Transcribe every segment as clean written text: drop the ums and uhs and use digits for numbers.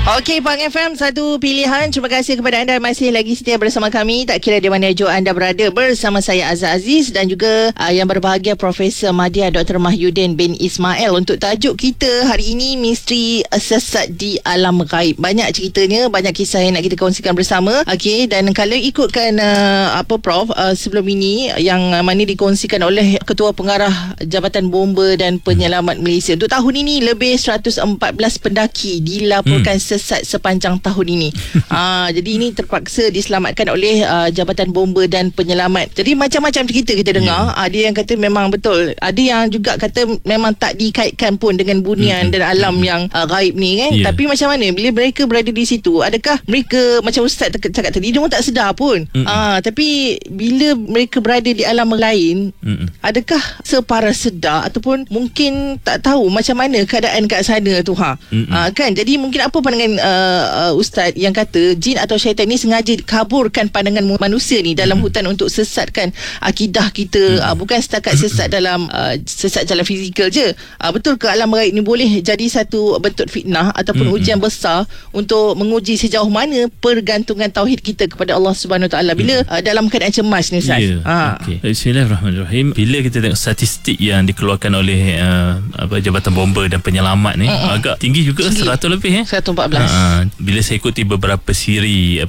Okey, Pang FM, satu pilihan. Terima kasih kepada anda masih lagi setia bersama kami. Tak kira di mana jauh anda berada, bersama saya Azhar Aziz dan juga yang berbahagia Profesor Madya Dr. Mahyudin bin Ismail. Untuk tajuk kita hari ini, misteri sesat di alam gaib. Banyak ceritanya, banyak kisah yang nak kita kongsikan bersama. Okey, dan kalau ikutkan Prof, sebelum ini yang mana dikongsikan oleh Ketua Pengarah Jabatan Bomba dan Penyelamat Malaysia, untuk tahun ini lebih 114 pendaki dilaporkan sesat sepanjang tahun ini. Jadi ini terpaksa diselamatkan oleh Jabatan Bomba dan Penyelamat. Jadi macam-macam cerita kita dengar. Ada yang kata memang betul, ada yang juga kata memang tak dikaitkan pun dengan bunian dan alam yang gaib ni kan. Tapi macam mana bila mereka berada di situ, adakah mereka macam Ustaz cakap tadi, dia pun tak sedar pun. Tapi bila mereka berada di alam lain, adakah separas sedar ataupun mungkin tak tahu macam mana keadaan kat sana tu kan. Jadi mungkin apa pandangan Ustaz yang kata jin atau syaitan ni sengaja kaburkan pandangan manusia ni dalam hutan untuk sesatkan akidah kita, bukan setakat sesat dalam sesat dalam fizikal je. Betul ke alam gaib ni boleh jadi satu bentuk fitnah ataupun ujian besar untuk menguji sejauh mana pergantungan tauhid kita kepada Allah Subhanahu Wa Taala bila dalam keadaan cemas ni Ustaz? Bismillahirrahmanirrahim. Bila kita tengok statistik yang dikeluarkan oleh Jabatan Bomba dan Penyelamat ni, agak tinggi juga, 100 lebih 114. Bila saya ikuti beberapa siri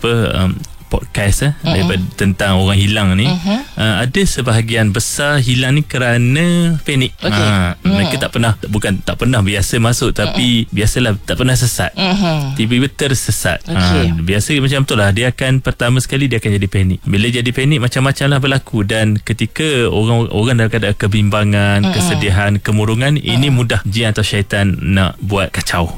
podcast daripada tentang orang hilang ni, ada sebahagian besar hilang ni kerana panik. Mereka tak pernah biasa masuk, tapi biasalah tak pernah sesat, tiba-tiba tersesat. Biasa macam tu lah, dia akan pertama sekali dia akan jadi panik. Bila jadi panik, macam-macam lah berlaku, dan ketika orang dalam keadaan kebimbangan, kesedihan, kemurungan, ini mudah jin atau syaitan nak buat kacau.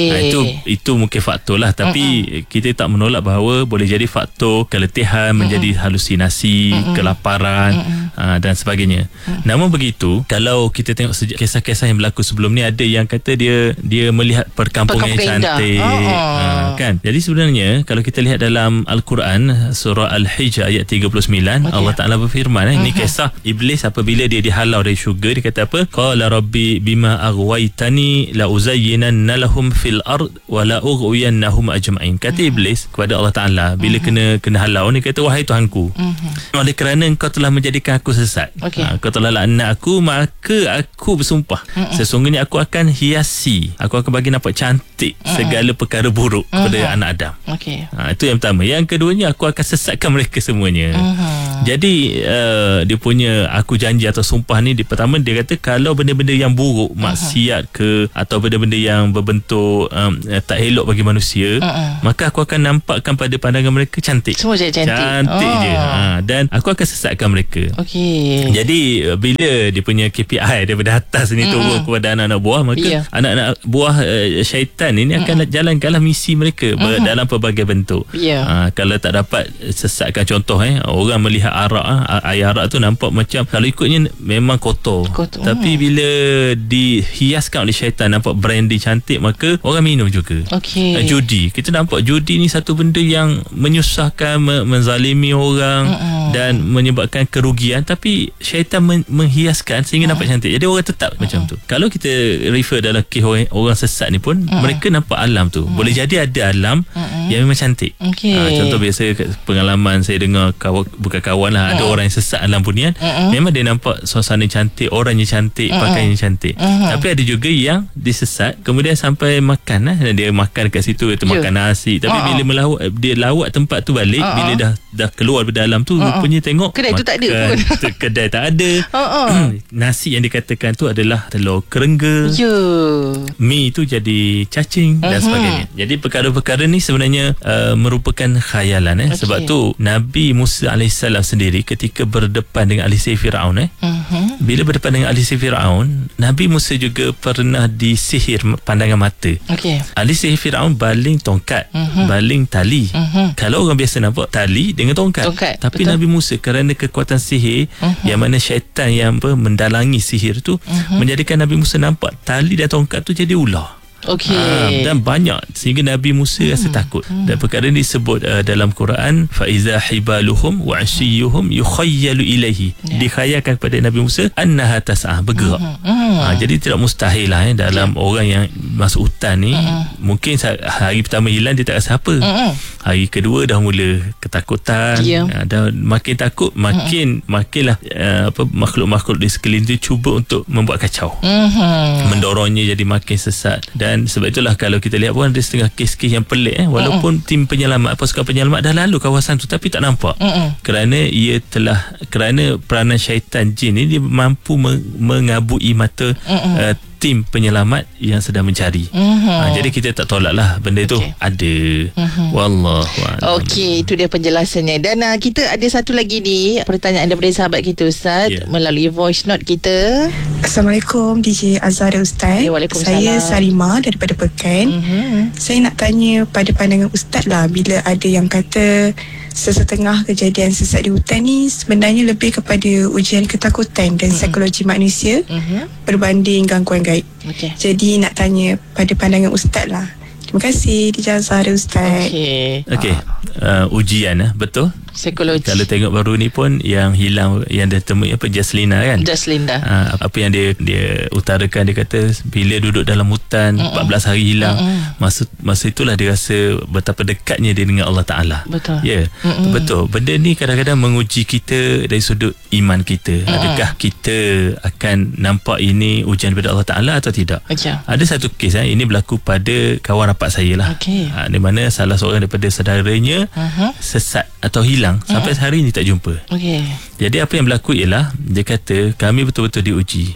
Itu mungkin faktor lah, tapi kita tak menolak bahawa boleh jadi faktor keletihan menjadi halusinasi, kelaparan dan sebagainya. Namun begitu, kalau kita tengok sejak kisah-kisah yang berlaku sebelum ni, ada yang kata dia melihat perkampungan yang cantik, kan. Jadi sebenarnya kalau kita lihat dalam Al-Quran surah Al-Hijr ayat 39, Allah Ta'ala berfirman, ini kisah Iblis apabila dia dihalau dari syurga. Dia kata apa? Qala rabbi bima aghwaytani la uzayyinanna lahum fil ard wa la ughwiyannahum ajma'in. Kata Iblis kepada Allah Ta'ala bila kena halau ni, kata wahai Tuhanku, oleh kerana engkau telah menjadikan aku sesat, kau telah laknat aku, maka aku bersumpah sesungguhnya aku akan hiasi, aku akan bagi nampak cantik segala perkara buruk kepada anak Adam. Itu yang pertama. Yang keduanya, aku akan sesatkan mereka semuanya. Jadi dia punya aku janji atau sumpah ni, pertama dia kata kalau benda-benda yang buruk, maksiat ke atau benda-benda yang berbentuk tak elok bagi manusia, maka aku akan nampakkan pada pandangan mereka cantik. Semua cantik je. Dan aku akan sesatkan mereka. Jadi bila dia punya KPI daripada atas ni turun kepada anak-anak buah, maka anak-anak buah syaitan ini akan jalankanlah misi mereka dalam pelbagai bentuk. Kalau tak dapat sesatkan, contoh orang melihat arak, air arak tu nampak macam kalau ikutnya memang kotor. Tapi bila dihiaskan oleh syaitan nampak brandy cantik, maka orang minum juga. Judi, kita nampak judi ni satu benda yang menyusahkan, menzalimi orang dan menyebabkan kerugian, tapi syaitan menghiaskan sehingga nampak cantik. Jadi orang tetap macam tu. Kalau kita refer dalam kes orang sesat ni pun, mereka nampak alam tu. Boleh jadi ada alam yang memang cantik. Contoh biasa pengalaman saya dengar, bukan kawan lah, ada orang yang sesat alam bunian, memang dia nampak suasana cantik, orangnya cantik, pakaiannya cantik. Tapi ada juga yang disesat, kemudian sampai makan dia makan kat situ, itu makan nasi, tapi bila dia lawak tempat tu balik, bila dah keluar dari dalam tu, rupanya tengok kedai tu tak ada pun. Kedai tak ada. Nasi yang dikatakan tu adalah telur kerengga, mi tu jadi cacing dan sebagainya. Jadi perkara-perkara ni sebenarnya merupakan khayalan. Sebab tu Nabi Musa AS sendiri ketika berdepan dengan ahli sihir Firaun, bila berdepan dengan ahli sihir Firaun, Nabi Musa juga pernah disihir pandangan mata. Ahli sihir Firaun baling tongkat, baling tali. Kalau orang biasa nampak tali dengan tongkat. Tapi Nabi Musa kerana kekuatan sihir, yang mana syaitan yang mendalangi sihir tu, menjadikan Nabi Musa nampak tali dan tongkat tu jadi ular. Dan banyak sehingga Nabi Musa rasa takut. Dan perkara ini disebut dalam Quran, fa iza hibaluhum wa asiyuhum yukhayyalu ilaihi. Dikhayalkan kepada Nabi Musa annaha tas'ah, bergerak. Jadi tidak mustahil lah dalam orang yang masuk hutan ni, mungkin hari pertama hilang dia tak rasa apa. Hari kedua dah mula ketakutan. Dah makin takut, makinlah makhluk-makhluk di sekeliling tu cuba untuk membuat kacau, mendorongnya jadi makin sesat. Dan sebab itulah kalau kita lihat pun ada setengah kes-kes yang pelik walaupun tim penyelamat, pasukan penyelamat dah lalu kawasan tu tapi tak nampak. Kerana peranan syaitan jin ni, dia mampu mengabui mata tim penyelamat yang sedang mencari. Jadi kita tak tolaklah benda tu ada. Wallahualam. Okey, itu dia penjelasannya. Dan kita ada satu lagi ni pertanyaan daripada sahabat kita Ustaz, melalui voice note kita. Assalamualaikum DJ Azhar Ustaz. Saya Salimah daripada Pekan. Saya nak tanya pada pandangan Ustaz lah, bila ada yang kata sesetengah kejadian sesat di hutan ni sebenarnya lebih kepada ujian ketakutan dan psikologi manusia berbanding gangguan gaib. Jadi nak tanya pada pandangan Ustaz lah. Terima kasih DJ Azhar Ustaz. Okey. Ujian betul. Psikologi. Kalau tengok baru ni pun yang hilang, yang dia temui apa, Jaslinda kan? Jaslinda. Apa yang dia utarakan, dia kata bila duduk dalam hutan 14 hari hilang, masa itulah dia rasa betapa dekatnya dia dengan Allah Ta'ala. Betul. Betul. Benda ni kadang-kadang menguji kita dari sudut iman kita. Adakah kita akan nampak ini ujian daripada Allah Ta'ala atau tidak? Ada satu kes ini berlaku pada kawan rapat saya lah. Di mana salah seorang daripada saudaranya sesat atau hilang sampai hari ni tak jumpa. Jadi apa yang berlaku ialah dia kata kami betul-betul diuji.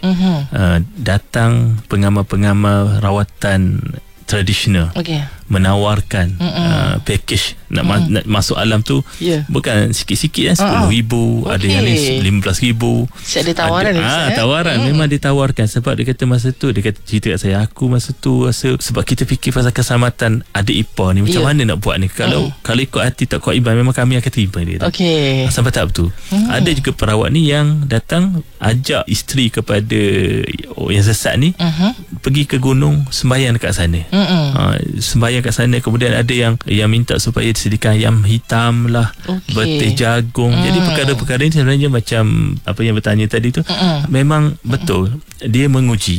Datang pengamal-pengamal rawatan tradisional menawarkan package nak masuk alam tu, bukan sikit-sikit 10,000, ada yang ni 15,000. Ada tawaran tawaran memang ditawarkan. Sebab dia kata masa tu, dia kata cerita kat saya, aku masa tu rasa sebab kita fikir pasal keselamatan adik ipar ni, macam mana nak buat ni, kalau ikut hati tak kuat iman, memang kami akan terima dia. Sampai tahap tu. Ada juga perawat ni yang datang ajak isteri kepada yang sesat ni pergi ke gunung sembahyang dekat sana. Sembahyang kat sana. Kemudian ada yang minta supaya disediakan ayam hitam lah, betih jagung. Jadi perkara-perkara ini sebenarnya macam apa yang bertanya tadi tu, memang betul dia menguji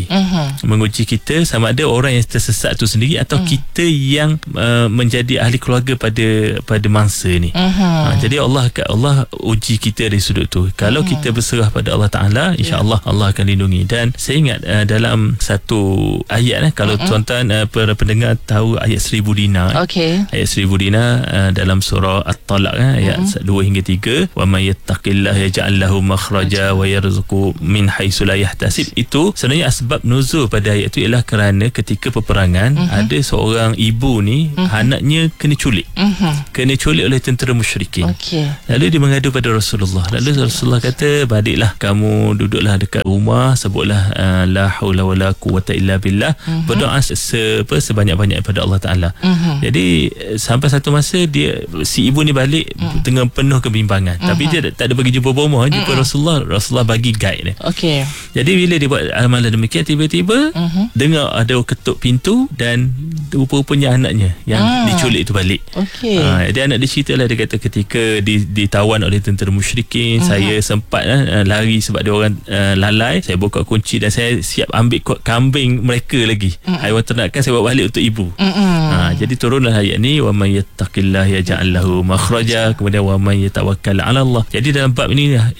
kita sama ada orang yang tersesat tu sendiri atau kita yang menjadi ahli keluarga pada mangsa ni. Jadi Allah uji kita dari sudut tu. Kalau kita berserah pada Allah Ta'ala, insya-Allah Allah akan lindungi. Dan saya ingat dalam satu ayat kalau tuan-tuan para pendengar tahu ayat 1000 dinar. Ayat 1000 dinar dalam surah At-Talaq ayat 2 hingga 3, wa may yattaqillaha yaj'al lahu makhraja wa yarzuqhu min haitsu la yahtasib. Itu sebenarnya asbab nuzul pada ayat itu ialah kerana ketika peperangan ada seorang ibu ni anaknya kena culik oleh tentera musyrikin. Lalu dia mengadu pada Rasulullah. Lalu Rasulullah kata, baliklah kamu duduklah dekat rumah, sebutlah la haula wala quwwata illa billah, berdoa sebanyak-banyak pada Allah Ta'ala. Jadi sampai satu masa si ibu ni balik dengan penuh kebimbangan, tapi dia tak ada pergi jumpa bomoh, jumpa Rasulullah bagi guide dia. Jadi bila dia buat amalan demikian, tiba-tiba dengar ada ketuk pintu dan rupa-rupanya anaknya yang diculik itu balik. Dia anak dia cerita lah, dia kata ketika ditawan oleh tentera musyrikin, saya sempat lari sebab dia orang lalai, saya buka kunci dan saya siap ambil kambing mereka lagi, haiwan ternakan saya bawa balik untuk ibu. Jadi turunlah ayat ni, wa may yattaqillaha yaj'al lahu makhraja, kemudian wa may yatawakkal 'ala Allah. Jadi dalam bab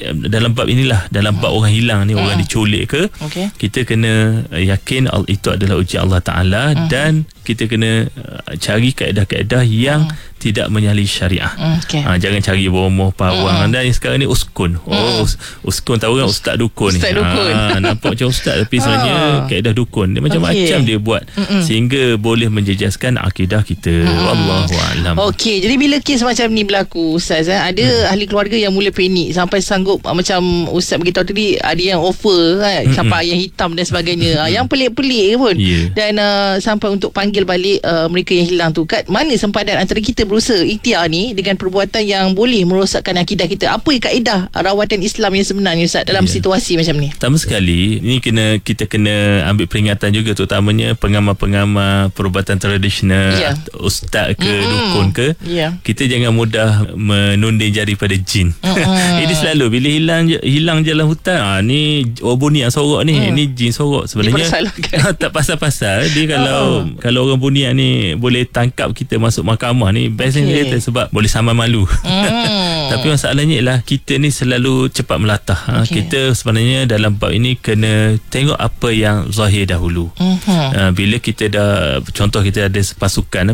inilah dalam bab orang hilang ni, orang diculik ke, kita kena yakin itu adalah ujian Allah Ta'ala, dan kita kena cari kaedah-kaedah yang tidak menyalahi syariah. Jangan cari bomoh, pawang. Dan sekarang ni uskun. Uskun tahu kan, ustaz dukun ni. Nampak macam ustaz tapi sebenarnya kaedah dukun. Dia macam-macam dia buat sehingga boleh menjejaskan akidah kita. Wallahu a'lam. Jadi bila kes macam ni berlaku Ustaz, ada ahli keluarga yang mula panik sampai sanggup macam Ustaz beritahu tadi, ada yang offer sampai ayam hitam dan sebagainya. Yang pelik-pelik pun. Dan sampai untuk panggil balik mereka yang hilang tu. Kat mana sempadan antara kita berusaha berusaha ikhtiar ni dengan perbuatan yang boleh merosakkan akidah kita. Apa kaedah rawatan Islam yang sebenarnya Ustaz dalam situasi macam ni? Pertama sekali, ni kita kena ambil peringatan juga, terutamanya pengamal-pengamal perubatan tradisional, ustaz ke dukun ke, kita jangan mudah menunding jari pada jin. Ini selalu bila hilang jalan hutan, ni bunian sorok ni, ni jin sorok. Sebenarnya tak pasal-pasal dia. Kalau orang bunian ni boleh tangkap kita masuk mahkamah ni, bestnya dia kata sebab boleh saman malu. Tapi masalahnya ialah kita ni selalu cepat melatah. Kita sebenarnya dalam bab ini kena tengok apa yang zahir dahulu. Bila kita dah, contoh kita ada pasukan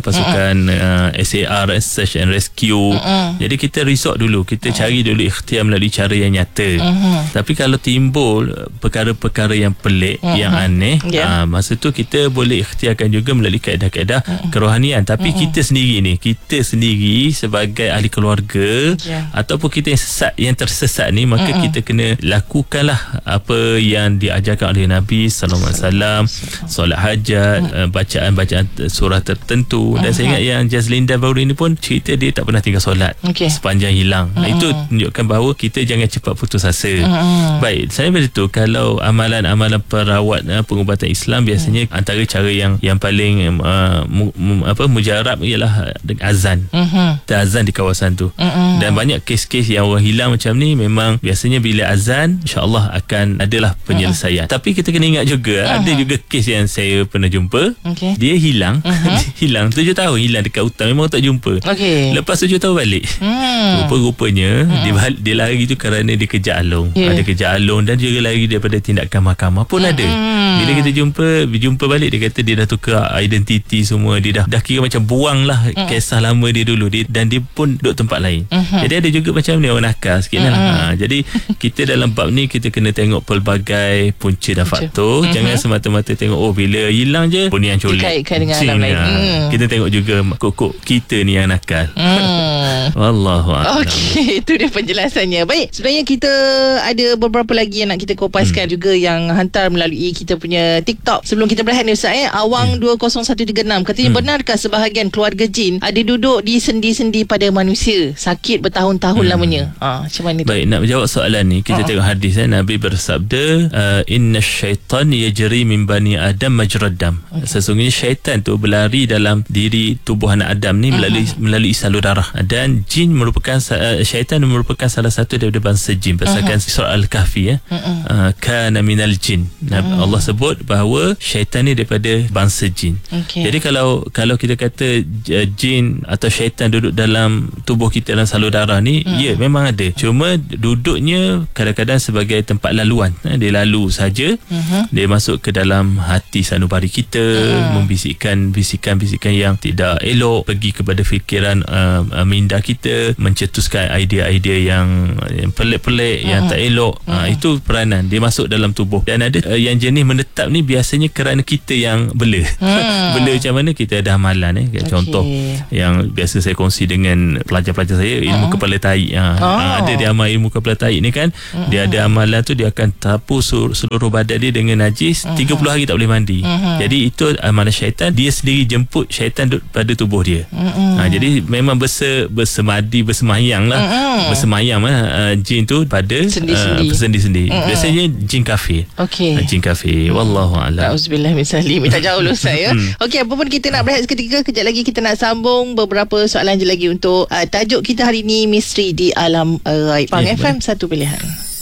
SAR, Search and Rescue, jadi kita resort dulu, kita cari dulu ikhtiar melalui cara yang nyata. Tapi kalau timbul perkara-perkara yang pelik, yang aneh, masa tu kita boleh ikhtiarkan juga melalui kaedah-kaedah kerohanian. Tapi kita sendiri sebagai ahli keluarga, ataupun kita yang tersesat ni, maka kita kena lakukanlah apa yang diajarkan oleh Nabi SAW, solat hajat, bacaan surah tertentu. Dan saya ingat yang Jazlinda baru ini pun cerita dia tak pernah tinggal solat sepanjang hilang. Itu menunjukkan bahawa kita jangan cepat putus asa. Baik, saya begitu. Kalau amalan-amalan perawat pengubatan Islam, biasanya antara cara yang paling mujarab ialah azan. Azan di kawasan tu. Dan banyak kes-kes yang orang hilang macam ni, memang biasanya bila azan, insya-Allah akan adalah penyelesaian. Tapi kita kena ingat juga, ada juga kes yang saya pernah jumpa. Dia hilang, hilang 7 tahun hilang dekat hutan, memang tak jumpa. Lepas 7 tahun balik. Rupa-rupanya dia lari tu kerana dia kejar alung. Ada kejar alung dan juga lari daripada tindakan mahkamah pun ada. Bila kita jumpa balik, dia kata dia dah tukar identiti semua, dia dah kira macam buang lah kisah lama dia dulu, dan dia pun duduk tempat lain. Jadi ada juga macam ni orang nakal sikit lah. Jadi kita dalam bab ni kita kena tengok pelbagai punca dan faktor. Jangan semata-mata tengok bila hilang je bunian colik, dikaitkan dengan alam lain. Kita tengok juga kok kita ni yang nakal. Wallahualam. Okey, itu dia penjelasannya. Baik, sebenarnya kita ada beberapa lagi yang nak kita kupaskan juga, yang hantar melalui kita punya TikTok. Sebelum kita berehat ni Ustaz, Awang 20136 katanya, benarkah sebahagian keluarga jin ada duduk di sendi-sendi pada manusia sakit bertahun-tahun lamanya? Macam mana tu? Baik, nak menjawab soalan ni, kita tengok hadis. Nabi bersabda, inna syaitan yajri min bani adam majrad dam. Sesungguhnya syaitan tu berlari dalam diri tubuh anak Adam ni melalui salur darah. Dan jin merupakan syaitan merupakan salah satu daripada bangsa jin. Berdasarkan surah Al-Kahfi, kana minal jin. Allah sebut bahawa syaitan ni daripada bangsa jin. Jadi kalau kita kata jin atau syaitan duduk dalam tubuh kita, dalam salur darah ni, ya memang ada. Cuma duduknya kadang-kadang sebagai tempat laluan. Dia lalu saja, dia masuk ke dalam hati sanubari kita, membisikkan bisikan-bisikan yang tidak elok, pergi kepada fikiran minda kita, mencetuskan idea-idea yang pelik-pelik, yang tak elok. Itu peranan dia masuk dalam tubuh. Dan ada yang jenis menetap ni biasanya kerana kita yang bela. Bela macam mana? Kita ada amalan. Contoh yang biasa saya kongsi dengan pelajar-pelajar saya, ilmu kepala taik. Ada dia amal ilmu kepala taik ni kan, dia ada amalan tu, dia akan tapu seluruh badan dia dengan najis, 30 hari tak boleh mandi. Jadi itu amalan syaitan, dia sendiri jemput syaitan pada tubuh dia. Jadi memang bersemayang lah. Bersemayang jin tu pada sendi-sendi. Biasanya jin kafir. Jin kafir. Wallahualam. Auzubillah min zalim. Minta jauh dulu saya. Okey, apa pun kita nak berehat seketika. Kejap lagi kita nak sambung beberapa soalan je lagi untuk tajuk kita hari ni, misteri di alam ghaib. Pang FM, satu pilihan.